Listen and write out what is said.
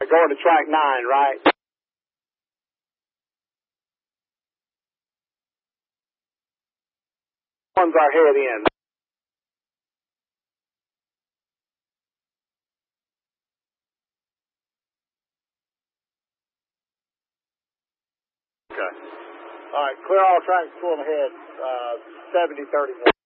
going to track 9, right? One's our head in. Okay. All right, clear all tracks full ahead, 70-31.